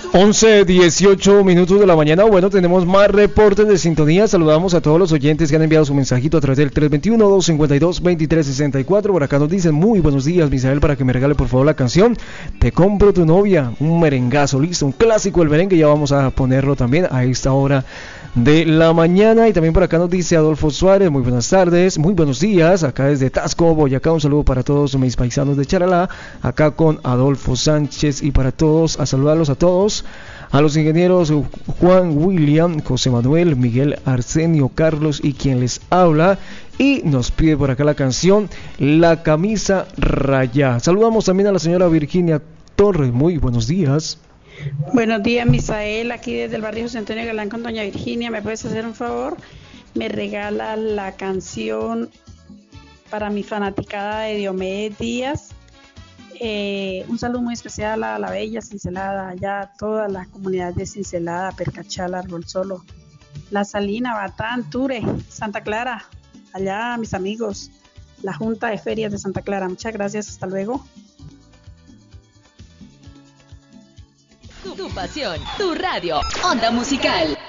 11:18 de la mañana. Bueno, tenemos más reportes de sintonía. Saludamos a todos los oyentes que han enviado su mensajito a través del 321-252-2364. Por acá nos dicen: muy buenos días, Misael, para que me regale por favor la canción Te compro tu novia, un merengazo, listo, un clásico del merengue. Ya vamos a ponerlo también a esta hora de la mañana. Y también por acá nos dice Adolfo Suárez: muy buenas tardes, muy buenos días, acá desde Tasco, Boyacá. Un saludo para todos mis paisanos de Charalá, acá con Adolfo Sánchez. Y para todos, a saludarlos a todos, a los ingenieros Juan, William, José Manuel, Miguel, Arsenio, Carlos y quien les habla. Y nos pide por acá la canción La Camisa Rayá. Saludamos también a la señora Virginia Torres: muy buenos días. Buenos días, Misael, aquí desde el barrio José Antonio Galán con doña Virginia. ¿Me puedes hacer un favor? Me regala la canción para mi fanaticada de Diomedes Díaz. Un saludo muy especial a la bella Cincelada, allá a toda la comunidad de Cincelada, Percachal, Árbol Solo, La Salina, Batán, Ture, Santa Clara, allá mis amigos, la Junta de Ferias de Santa Clara. Muchas gracias, hasta luego. Tu pasión, tu radio, Onda Musical.